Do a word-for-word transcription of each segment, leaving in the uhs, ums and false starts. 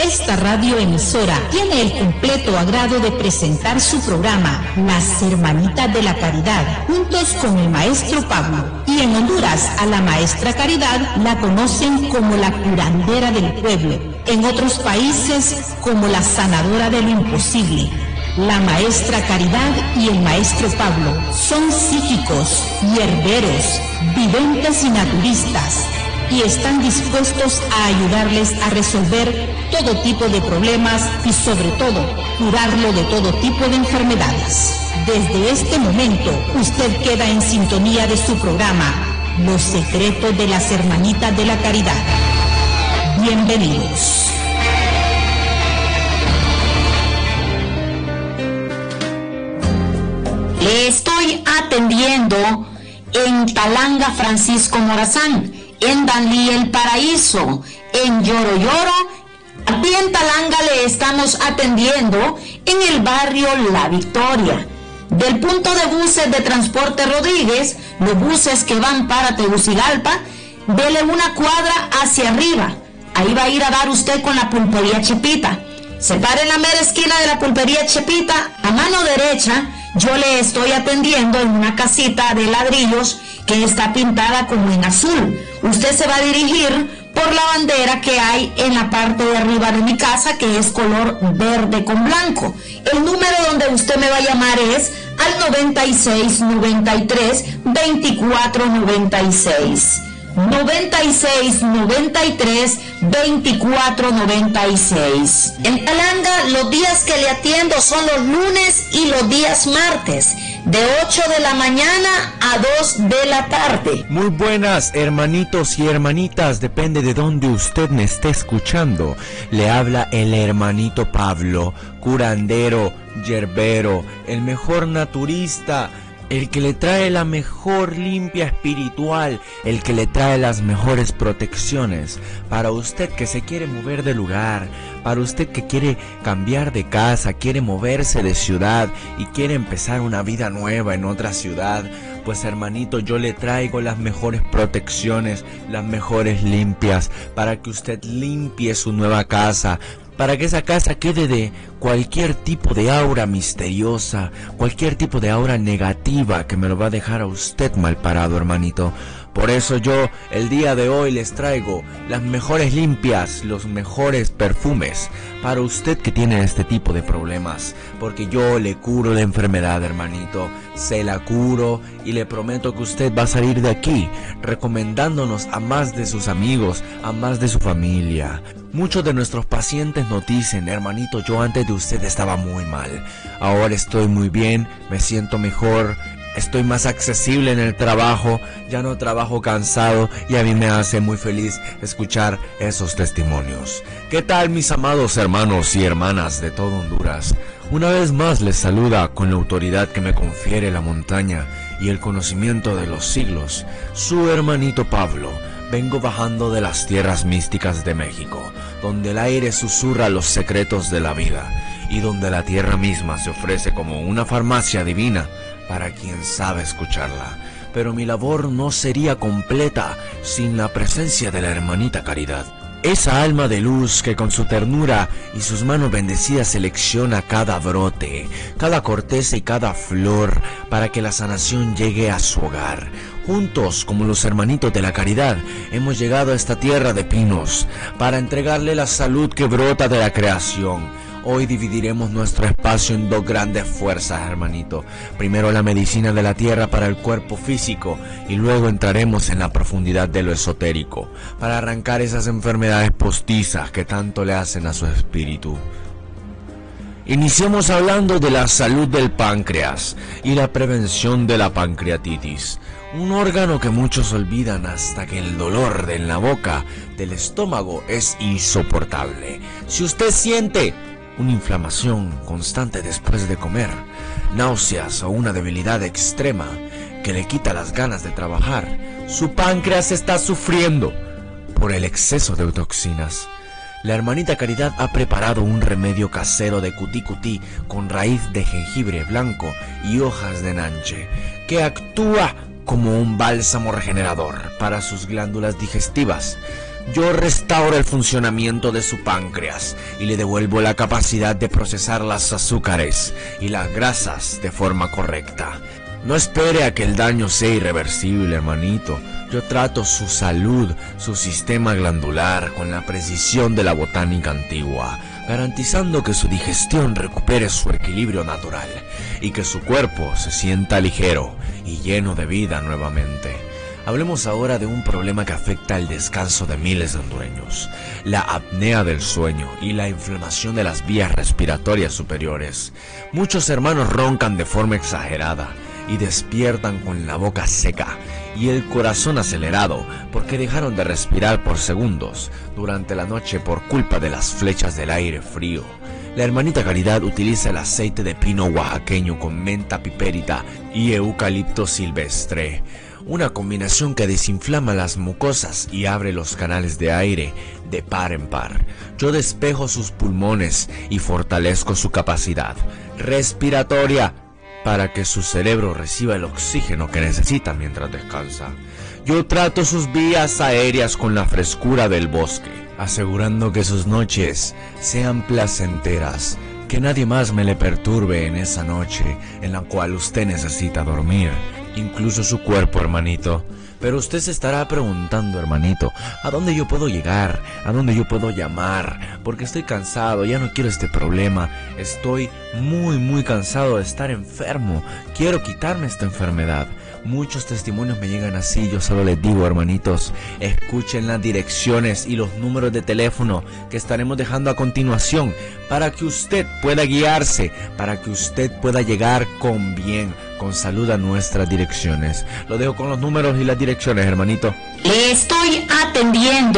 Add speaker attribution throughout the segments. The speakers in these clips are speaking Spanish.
Speaker 1: Esta radioemisora tiene el completo agrado de presentar su programa Las Hermanitas de la Caridad, juntos con el maestro Pablo. Y en Honduras a la maestra Caridad la conocen como la curandera del pueblo, en otros países como la sanadora de lo imposible. La maestra Caridad y el maestro Pablo son psíquicos, hierberos, videntes y naturistas, y están dispuestos a ayudarles a resolver todo tipo de problemas y sobre todo curarlo de todo tipo de enfermedades. Desde este momento usted queda en sintonía de su programa Los Secretos de las Hermanitas de la Caridad. Bienvenidos.
Speaker 2: Le estoy atendiendo en Talanga Francisco Morazán, en Danlí El Paraíso, en Lloro Lloro. Aquí en Talanga le estamos atendiendo en el barrio La Victoria. Del punto de buses de Transporte Rodríguez, los buses que van para Tegucigalpa, dele una cuadra hacia arriba. Ahí va a ir a dar usted con la pulpería Chepita. Se para en la mera esquina de la pulpería Chepita, a mano derecha. Yo le estoy atendiendo en una casita de ladrillos que está pintada como en azul. Usted se va a dirigir por la bandera que hay en la parte de arriba de mi casa, que es color verde con blanco. El número donde usted me va a llamar es al noventa y seis, noventa y tres, veinticuatro noventa y seis. noventa y seis, noventa y tres, veinticuatro noventa y seis. En Talanga los días que le atiendo son los lunes y los días martes, de ocho de la mañana a dos de la tarde.
Speaker 3: Muy buenas, hermanitos y hermanitas, depende de dónde usted me esté escuchando. Le habla el hermanito Pablo, curandero, yerbero, el mejor naturista, el que le trae la mejor limpia espiritual, el que le trae las mejores protecciones. Para usted que se quiere mover de lugar, para usted que quiere cambiar de casa, quiere moverse de ciudad y quiere empezar una vida nueva en otra ciudad, pues hermanito, yo le traigo las mejores protecciones, las mejores limpias, para que usted limpie su nueva casa, para que esa casa quede de cualquier tipo de aura misteriosa, cualquier tipo de aura negativa que me lo va a dejar a usted mal parado, hermanito. Por eso yo el día de hoy les traigo las mejores limpias, los mejores perfumes para usted que tiene este tipo de problemas, porque yo le curo la enfermedad, hermanito, se la curo y le prometo que usted va a salir de aquí recomendándonos a más de sus amigos, a más de su familia. Muchos de nuestros pacientes nos dicen, hermanito, yo antes de usted estaba muy mal, ahora estoy muy bien, me siento mejor, estoy más accesible en el trabajo, ya no trabajo cansado, y a mí me hace muy feliz escuchar esos testimonios. ¿Qué tal, mis amados hermanos y hermanas de todo Honduras? Una vez más les saluda con la autoridad que me confiere la montaña y el conocimiento de los siglos, su hermanito Pablo. Vengo bajando de las tierras místicas de México, donde el aire susurra los secretos de la vida y donde la tierra misma se ofrece como una farmacia divina para quien sabe escucharla. Pero mi labor no sería completa sin la presencia de la hermanita Caridad, esa alma de luz que con su ternura y sus manos bendecidas selecciona cada brote, cada corteza y cada flor para que la sanación llegue a su hogar. Juntos, como los hermanitos de la Caridad, hemos llegado a esta tierra de pinos para entregarle la salud que brota de la creación. Hoy dividiremos nuestro espacio en dos grandes fuerzas, hermanito. Primero la medicina de la tierra para el cuerpo físico y luego entraremos en la profundidad de lo esotérico para arrancar esas enfermedades postizas que tanto le hacen a su espíritu. Iniciamos hablando de la salud del páncreas y la prevención de la pancreatitis, un órgano que muchos olvidan hasta que el dolor en la boca del estómago es insoportable. Si usted siente una inflamación constante después de comer, náuseas o una debilidad extrema que le quita las ganas de trabajar, su páncreas está sufriendo por el exceso de toxinas. La hermanita Caridad ha preparado un remedio casero de cutí cutí con raíz de jengibre blanco y hojas de nanche, que actúa como un bálsamo regenerador para sus glándulas digestivas. yo restauro el funcionamiento de su páncreas y le devuelvo la capacidad de procesar las azúcares y las grasas de forma correcta. No espere a que el daño sea irreversible, hermanito. Yo trato su salud, su sistema glandular con la precisión de la botánica antigua, garantizando que su digestión recupere su equilibrio natural y que su cuerpo se sienta ligero y lleno de vida nuevamente. Hablemos ahora de un problema que afecta el descanso de miles de hondureños: la apnea del sueño y la inflamación de las vías respiratorias superiores. Muchos hermanos roncan de forma exagerada y despiertan con la boca seca y el corazón acelerado porque dejaron de respirar por segundos durante la noche por culpa de las flechas del aire frío. La hermanita Caridad utiliza el aceite de pino oaxaqueño con menta pipérita y eucalipto silvestre, una combinación que desinflama las mucosas y abre los canales de aire de par en par. Yo despejo sus pulmones y fortalezco su capacidad respiratoria para que su cerebro reciba el oxígeno que necesita mientras descansa. Yo trato sus vías aéreas con la frescura del bosque, asegurando que sus noches sean placenteras, que nadie más me le perturbe en esa noche en la cual usted necesita dormir, incluso su cuerpo, hermanito. Pero usted se estará preguntando, hermanito, ¿a dónde yo puedo llegar? ¿A dónde yo puedo llamar? Porque estoy cansado, ya no quiero este problema. Estoy muy, muy cansado de estar enfermo. Quiero quitarme esta enfermedad. Muchos testimonios me llegan así. Yo solo les digo, hermanitos, escuchen las direcciones y los números de teléfono que estaremos dejando a continuación para que usted pueda guiarse, para que usted pueda llegar con bien, con salud a nuestras direcciones. Lo dejo con los números y las direcciones, hermanito.
Speaker 2: Le estoy atendiendo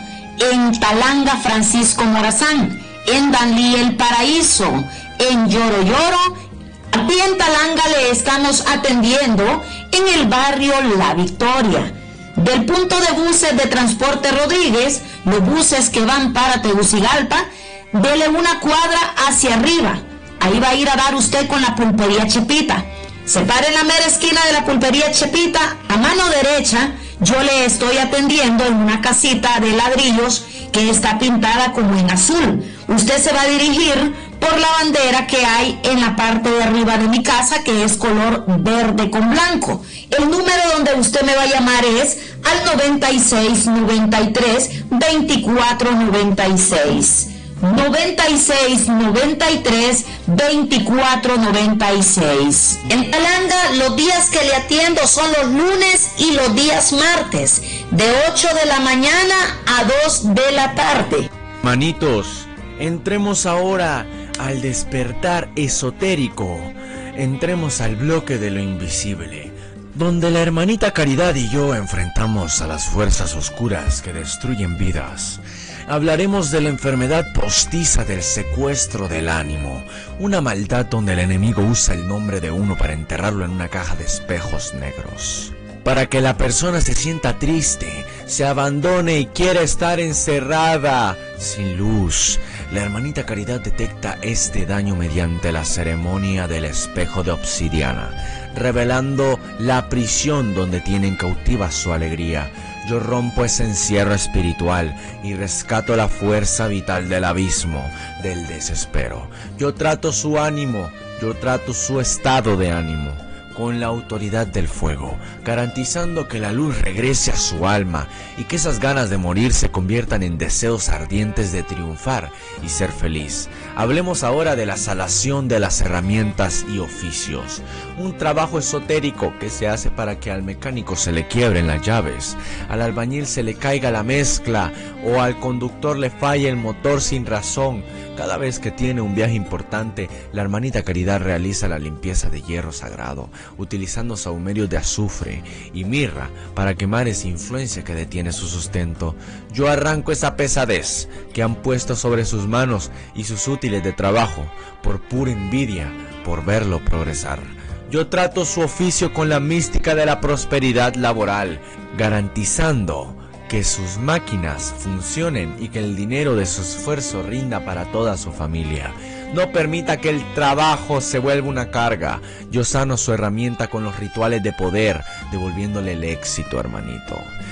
Speaker 2: en Talanga Francisco Morazán, en Danlí El Paraíso, en Lloro Lloro. Aquí en Talanga le estamos atendiendo en el barrio La Victoria. Del punto de buses de Transporte Rodríguez, los buses que van para Tegucigalpa, dele una cuadra hacia arriba. Ahí va a ir a dar usted con la pulpería Chepita. Se para en la mera esquina de la pulpería Chepita, a mano derecha. Yo le estoy atendiendo en una casita de ladrillos que está pintada como en azul. Usted se va a dirigir por la bandera que hay en la parte de arriba de mi casa, que es color verde con blanco. El número donde usted me va a llamar es al noventa y seis, noventa y tres, veinticuatro noventa y seis. noventa y seis, noventa y tres, veinticuatro noventa y seis. En Talanga los días que le atiendo son los lunes y los días martes, de ocho de la mañana a dos de la tarde.
Speaker 3: Manitos, entremos ahora al despertar esotérico. Entremos al bloque de lo invisible, donde la hermanita Caridad y yo enfrentamos a las fuerzas oscuras que destruyen vidas. Hablaremos de la enfermedad postiza del secuestro del ánimo, una maldad donde el enemigo usa el nombre de uno para enterrarlo en una caja de espejos negros, para que la persona se sienta triste, se abandone y quiera estar encerrada, sin luz. La hermanita Caridad detecta este daño mediante la ceremonia del espejo de obsidiana, revelando la prisión donde tienen cautiva su alegría. Yo rompo ese encierro espiritual y rescato la fuerza vital del abismo, del desespero. Yo trato su ánimo, yo trato su estado de ánimo con la autoridad del fuego, garantizando que la luz regrese a su alma y que esas ganas de morir se conviertan en deseos ardientes de triunfar y ser feliz. Hablemos ahora de la salación de las herramientas y oficios, un trabajo esotérico que se hace para que al mecánico se le quiebren las llaves, al albañil se le caiga la mezcla o al conductor le falle el motor sin razón. Cada vez que tiene un viaje importante, la hermanita Caridad realiza la limpieza de hierro sagrado, utilizando sahumerios de azufre y mirra para quemar esa influencia que detiene su sustento. Yo arranco esa pesadez que han puesto sobre sus manos y sus útiles de trabajo, por pura envidia, por verlo progresar. Yo trato su oficio con la mística de la prosperidad laboral, garantizando que sus máquinas funcionen y que el dinero de su esfuerzo rinda para toda su familia. No permita que el trabajo se vuelva una carga. Yo sano su herramienta con los rituales de poder, devolviéndole el éxito, hermanito.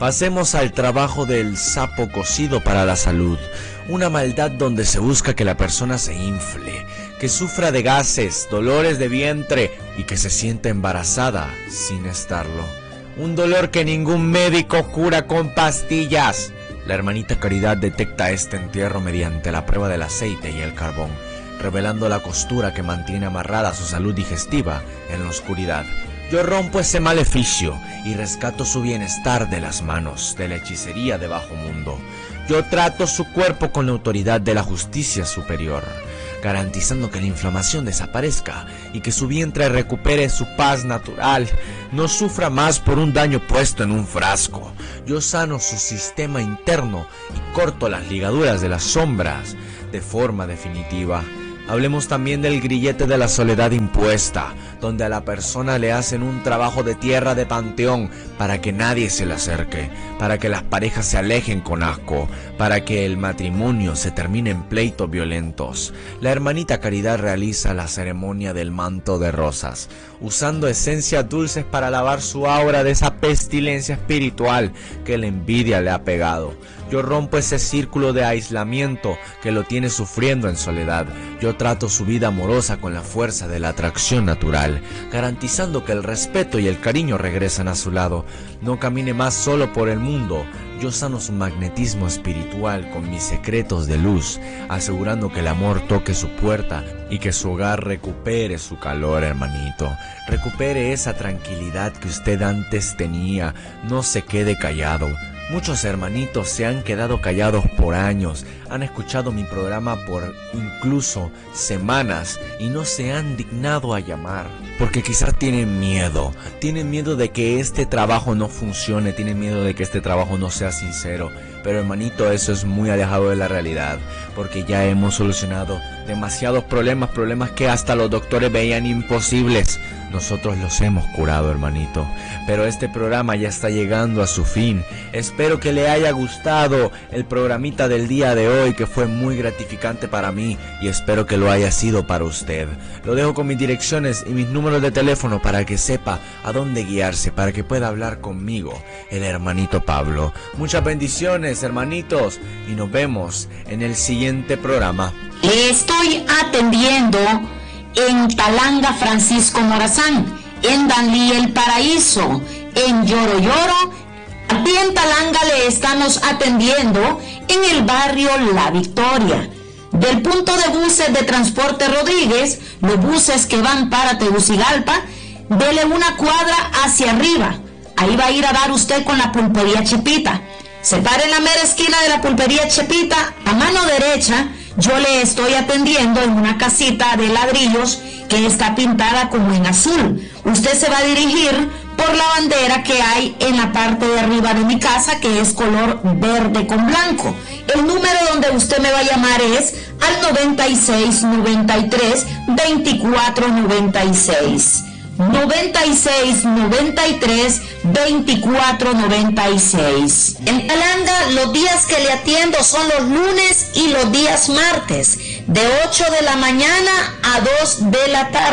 Speaker 3: Pasemos al trabajo del sapo cocido para la salud. Una maldad donde se busca que la persona se infle, que sufra de gases, dolores de vientre y que se sienta embarazada sin estarlo. Un dolor que ningún médico cura con pastillas. La hermanita Caridad detecta este entierro mediante la prueba del aceite y el carbón, revelando la costura que mantiene amarrada su salud digestiva en la oscuridad. Yo rompo ese maleficio y rescato su bienestar de las manos de la hechicería de bajo mundo. Yo trato su cuerpo con la autoridad de la justicia superior, garantizando que la inflamación desaparezca y que su vientre recupere su paz natural, no sufra más por un daño puesto en un frasco. Yo sano su sistema interno y corto las ligaduras de las sombras de forma definitiva. Hablemos también del grillete de la soledad impuesta, donde a la persona le hacen un trabajo de tierra de panteón para que nadie se le acerque, para que las parejas se alejen con asco, para que el matrimonio se termine en pleitos violentos. La hermanita Caridad realiza la ceremonia del manto de rosas, usando esencias dulces para lavar su aura de esa pestilencia espiritual que la envidia le ha pegado. Yo rompo ese círculo de aislamiento que lo tiene sufriendo en soledad. Yo trato su vida amorosa con la fuerza de la atracción natural, garantizando que el respeto y el cariño regresan a su lado. No camine más solo por el mundo. Yo sano su magnetismo espiritual con mis secretos de luz, asegurando que el amor toque su puerta y que su hogar recupere su calor, hermanito. Recupere esa tranquilidad que usted antes tenía. No se quede callado. Muchos hermanitos se han quedado callados por años, han escuchado mi programa por incluso semanas y no se han dignado a llamar, porque quizás tienen miedo, tienen miedo de que este trabajo no funcione, tienen miedo de que este trabajo no sea sincero. Pero hermanito, eso es muy alejado de la realidad, porque ya hemos solucionado demasiados problemas, problemas que hasta los doctores veían imposibles. Nosotros los hemos curado, hermanito. Pero este programa ya está llegando a su fin. Espero que le haya gustado el programita del día de hoy, que fue muy gratificante para mí, y espero que lo haya sido para usted. Lo dejo con mis direcciones y mis números de teléfono para que sepa a dónde guiarse, para que pueda hablar conmigo, el hermanito Pablo. Muchas bendiciones, hermanitos, y nos vemos en el siguiente programa.
Speaker 2: Le estoy atendiendo en Talanga Francisco Morazán, en Danlí El Paraíso, en Lloro Lloro. Aquí en Talanga le estamos atendiendo en el barrio La Victoria. Del punto de buses de Transporte Rodríguez, los buses que van para Tegucigalpa, dele una cuadra hacia arriba. Ahí va a ir a dar usted con la pulpería Chepita. Se para en la mera esquina de la pulpería Chepita, a mano derecha. Yo le estoy atendiendo en una casita de ladrillos que está pintada como en azul. Usted se va a dirigir por la bandera que hay en la parte de arriba de mi casa, que es color verde con blanco. El número donde usted me va a llamar es al noventa y seis, noventa y tres, veinticuatro noventa y seis. noventa y seis, noventa y tres, veinticuatro noventa y seis. En Talanga los días que le atiendo son los lunes y los días martes, de ocho de la mañana a dos de la tarde.